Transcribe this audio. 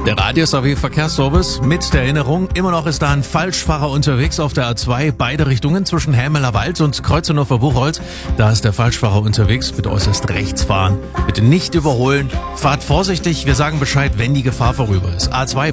Der Radio-SAW-Verkehrsservice mit der Erinnerung, immer noch ist da ein Falschfahrer unterwegs auf der A2, beide Richtungen zwischen Hämeler Wald und Kreuzenhofer-Buchholz. Da ist der Falschfahrer unterwegs, bitte äußerst rechts fahren, bitte nicht überholen, fahrt vorsichtig, wir sagen Bescheid, wenn die Gefahr vorüber ist. A2